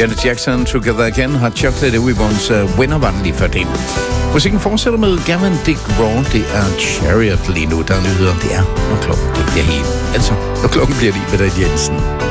Janet Jackson, Together Again, Hot Chocolate, Everyone's winner var den lige før det. Musikken fortsætter med Gavin Dick Raw. Det er Chariot lige nu, der nyheder. Det er, når klokken bliver helt. Altså, når klokken bliver lige med Jensen.